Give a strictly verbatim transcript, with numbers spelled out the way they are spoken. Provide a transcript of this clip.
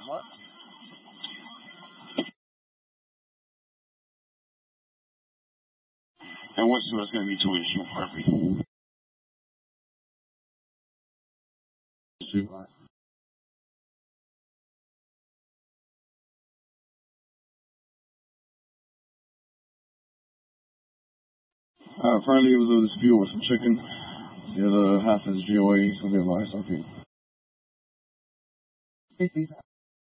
And what's what's going to be to issue perfect? Uh, apparently it was a dispute with some chicken. The other half is G O A, so we have I S R P.